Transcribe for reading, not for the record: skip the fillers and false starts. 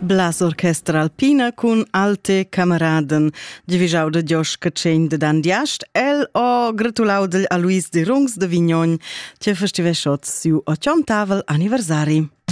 Blas Orchestra Alpina cun alte cameraden. Divischau da Giosch Cacegn de Dan Diast, el o gratulau a Luis de Rungs de Vignon, che festiveschots siu 80 anniversari.